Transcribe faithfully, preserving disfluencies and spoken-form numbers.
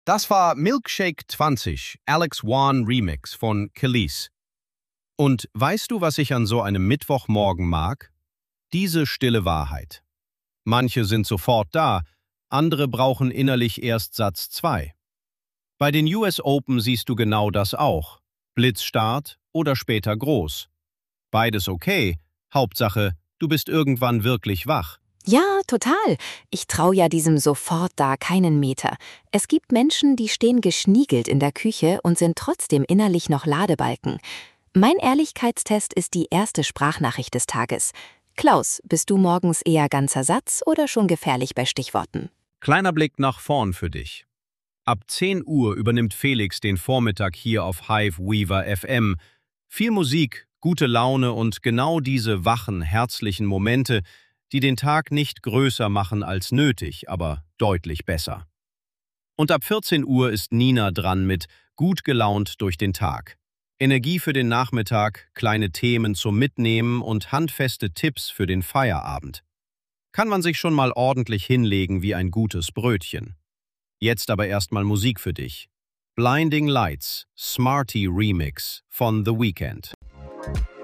Das war Milkshake zwanzig, Alex One Remix von Kelis. Und weißt du, was ich an so einem Mittwochmorgen mag? Diese stille Wahrheit. Manche sind sofort da, andere brauchen innerlich erst Satz zwei. Bei den U S Open siehst du genau das auch. Blitzstart oder später groß. Beides okay, Hauptsache, du bist irgendwann wirklich wach. Ja, total. Ich traue ja diesem sofort da keinen Meter. Es gibt Menschen, die stehen geschniegelt in der Küche und sind trotzdem innerlich noch Ladebalken. Mein Ehrlichkeitstest ist die erste Sprachnachricht des Tages. Klaus, bist du morgens eher ganzer Satz oder schon gefährlich bei Stichworten? Kleiner Blick nach vorn für dich. Ab zehn Uhr übernimmt Felix den Vormittag hier auf Hive Weaver F M. Viel Musik, gute Laune und genau diese wachen, herzlichen Momente, die den Tag nicht größer machen als nötig, aber deutlich besser. Und ab vierzehn Uhr ist Nina dran mit gut gelaunt durch den Tag. Energie für den Nachmittag, kleine Themen zum Mitnehmen und handfeste Tipps für den Feierabend. Kann man sich schon mal ordentlich hinlegen wie ein gutes Brötchen. Jetzt aber erstmal Musik für dich. Blinding Lights, Smarty Remix von The Weeknd.